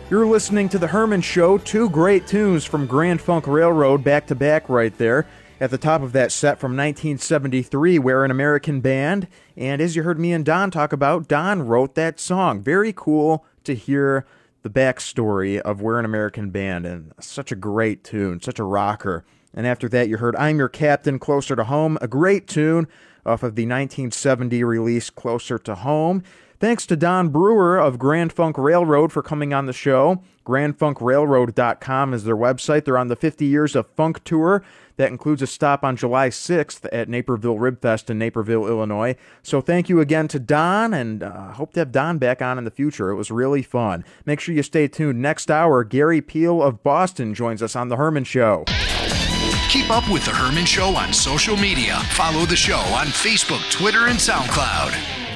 You're listening to The Herman Show, two great tunes from Grand Funk Railroad back-to-back right there. At the top of that set from 1973, We're an American Band. And as you heard me and Don talk about, Don wrote that song. Very cool to hear the backstory of We're an American Band. And such a great tune, such a rocker. And after that, you heard I'm Your Captain, Closer to Home, a great tune off of the 1970 release Closer to Home. Thanks to Don Brewer of Grand Funk Railroad for coming on the show. GrandFunkRailroad.com is their website. They're on the 50 Years of Funk tour. That includes a stop on July 6th at Naperville Ribfest in Naperville, Illinois. So thank you again to Don, and hope to have Don back on in the future. It was really fun. Make sure you stay tuned. Next hour, Gary Peel of Boston joins us on The Herman Show. Keep up with The Herman Show on social media. Follow the show on Facebook, Twitter, and SoundCloud.